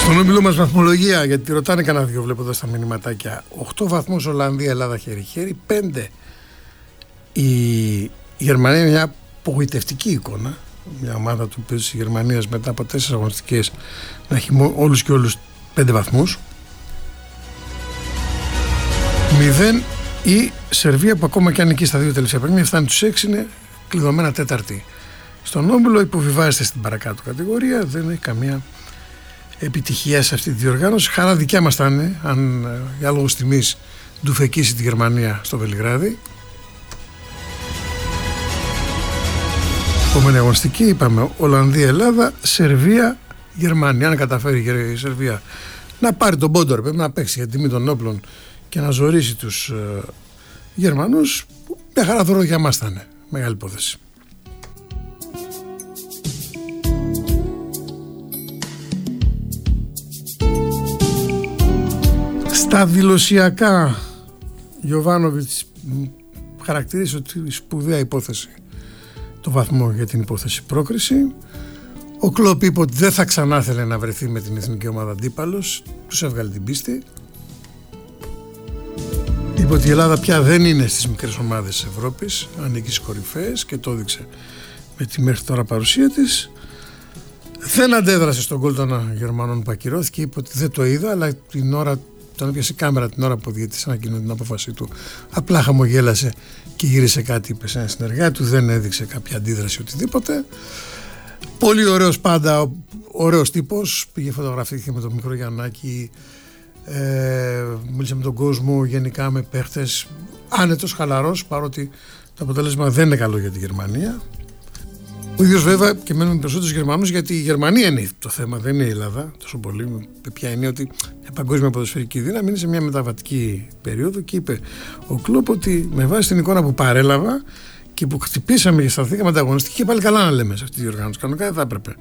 Στον όμιλο μας βαθμολογία, γιατί ρωτάνε κανένα δυο, βλέπω εδώ στα μηνυματάκια. 8 βαθμούς Ολλανδία, Ελλάδα χέρι-χέρι. 5 η Γερμανία, είναι μια απογοητευτική εικόνα. Μια ομάδα του της Γερμανίας μετά από 4 αγωνιστικές να έχει όλους και όλους 5 βαθμούς. 0 η Σερβία, που ακόμα και αν εκεί στα 2 τελευταία παιχνίδια φτάνει τους 6, είναι κλειδωμένα τέταρτη. Στον όμιλο υποβιβάζεται στην παρακάτω κατηγορία, δεν έχει καμία επιτυχία σε αυτή τη διοργάνωση. Χαρά δικιά μας θα είναι αν για λόγους τιμής ντουφεκίσει τη Γερμανία στο Βελιγράδι. Επόμενη αγωνιστική, είπαμε Ολλανδία, Ελλάδα, Σερβία, Γερμανία. Αν καταφέρει η Σερβία να πάρει τον πόντο, πρέπει να παίξει για τιμή των όπλων και να ζωρίσει τους Γερμανούς, μια χαρά δώρο για μας θα είναι. Μεγάλη υπόθεση. Στα δηλωσιακά, Γιοβάνοβιτς χαρακτηρίζει ότι σπουδαία υπόθεση το βαθμό για την υπόθεση πρόκριση. Ο Κλοπ είπε ότι δεν θα ξανά θέλει να βρεθεί με την εθνική ομάδα αντίπαλος, τους έβγαλε την πίστη. Είπε ότι η Ελλάδα πια δεν είναι στις μικρές ομάδες της Ευρώπης, ανήκει στις κορυφαίες και το έδειξε με τη μέχρι τώρα παρουσία της. Δεν αντέδρασε στον γκολ των Γερμανών που ακυρώθηκε, είπε ότι δεν το είδα, αλλά την ώρα, τον έπιασε η κάμερα την ώρα που ο διαιτητής ανακοίνωσε την απόφαση του, απλά χαμογέλασε και γύρισε κάτι, είπε σε ένα συνεργάτη του, δεν έδειξε κάποια αντίδραση οτιδήποτε. Πολύ ωραίος πάντα, ωραίος τύπος, πήγε φωτογραφήθηκε με τον μικρό Γιαννάκη, μίλησε με τον κόσμο, γενικά με παίχτες, άνετος, χαλαρός, παρότι το αποτέλεσμα δεν είναι καλό για τη Γερμανία. Ο ίδιος βέβαια και μένουμε με περισσότερους Γερμανούς, γιατί η Γερμανία είναι το θέμα, δεν είναι η Ελλάδα τόσο πολύ. Ποια είναι ότι η παγκόσμια ποδοσφαιρική δύναμη είναι σε μια μεταβατική περίοδο και είπε ο Κλοπ ότι με βάση την εικόνα που παρέλαβα και που χτυπήσαμε και σταθήκαμε ανταγωνιστική, και πάλι καλά να λέμε σε αυτή τη διοργάνωση. Κανονικά δεν θα έπρεπε.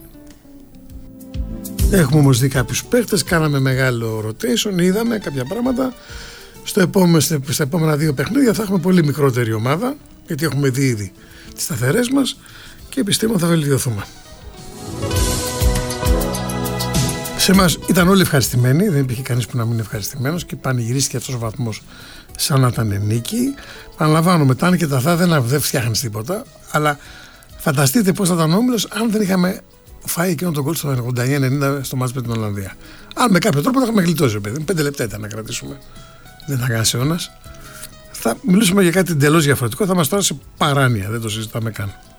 Έχουμε όμως δει κάποιους παίχτες, κάναμε μεγάλο rotation, είδαμε κάποια πράγματα. Στα επόμενα 2 παιχνίδια θα έχουμε πολύ μικρότερη ομάδα, γιατί έχουμε δει ήδη τις σταθερές μας και πιστεύω θα βελτιωθούμε. Σε εμάς ήταν όλοι ευχαριστημένοι, δεν υπήρχε κανείς που να μην είναι ευχαριστημένος και πανηγυρίστηκε αυτός ο βαθμός σαν να ήταν νίκη. Παναλαμβάνω, μετά αν και τα δεν φτιάχνεις τίποτα, αλλά φανταστείτε πώς θα ήταν ο όμιλος αν δεν είχαμε φάει εκείνο τον γκολ στο 89-90 στο μάτς με την Ολλανδία. Αν με κάποιο τρόπο θα είχαμε γλιτώσει, παιδί. 5 λεπτά ήταν να κρατήσουμε. Δεν ήταν κανένας αιώνας. Θα μιλήσουμε για κάτι εντελώς διαφορετικό, θα μας τώρα σε παράνοια, δεν το συζητάμε καν.